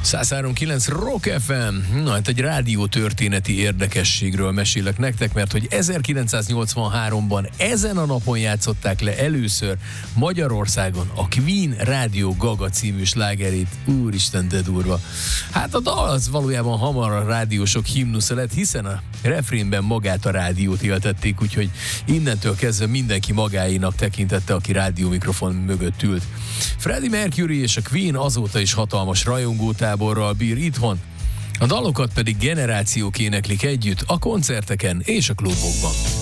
103.9 Rock FM. Na, hát egy rádiótörténeti érdekességről mesélek nektek, mert hogy 1983-ban ezen a napon játszották le először Magyarországon a Queen Rádió Gaga című slágerét. Úristen, de durva. Hát a dal az valójában hamar a rádiósok himnusza lett, hiszen a refrénben magát a rádiót éltették, úgyhogy innentől kezdve mindenki magáénak tekintette, aki rádiómikrofon mögött ült. Freddie Mercury és a Queen azóta is hatalmas rajongótáborral bír itthon, a dalokat pedig generációk éneklik együtt a koncerteken és a klubokban.